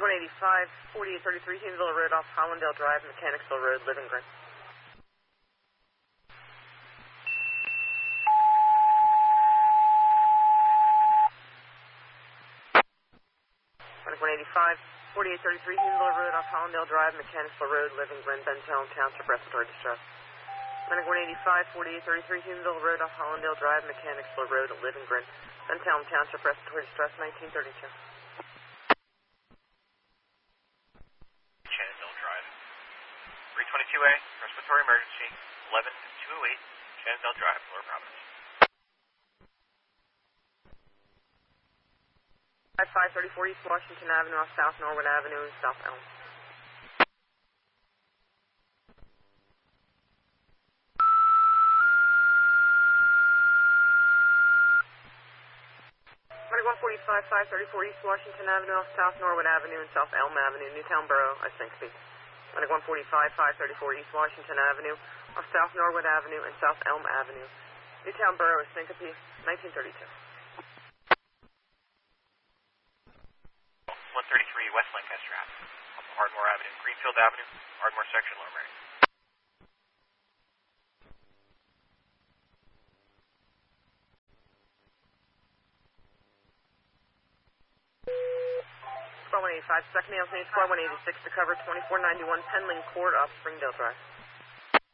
185, 4833 Huneville Road off Hollandale Drive, Mechanicsville Road, Living Green. 185, 4833 Huneville Road off Hollandale Drive, Mechanicsville Road, Living Green, Bentown Township, respiratory distress. 185, 4833 Huneville Road off Hollandale Drive, Mechanicsville Road, Living Green, Bentown Township, respiratory distress, 1932. Shenandoah Drive. 322A, respiratory emergency, 11208, Shenandoah Drive, Lower Providence. 5534 East Washington Avenue off South Norwood Avenue and South Elm. 145, 534 East Washington Avenue off South Norwood Avenue and South Elm Avenue, Newtown Borough, I think. 145, 534 East Washington Avenue off South Norwood Avenue and South Elm Avenue, Newtown Borough, Syncope, 1932. 133 West Lancaster Avenue, off of Ardmore Avenue, Greenfield Avenue, Ardmore section, Lower Merion. Squad 185, second Nails News, Squad 186 to cover 2491 Penling Court off Springdale Drive.